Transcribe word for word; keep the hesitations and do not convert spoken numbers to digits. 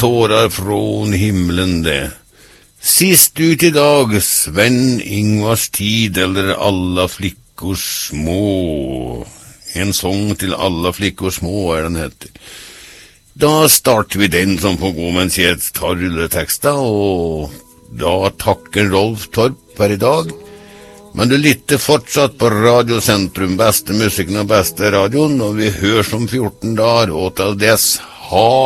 tårar från himlen det. Sist ut i dag, Sven Ingvars tid, eller alla flickor små. En sång till alla flickor små är den heter. Da starter vi den som får gå mens jeg tar rulleteksta, og da takker Rolf Torp per i dag. Men du lytter fortsatt på Radio Sentrum, beste musikken og beste radioen, og vi høres om fjorten dager, og til dess, ha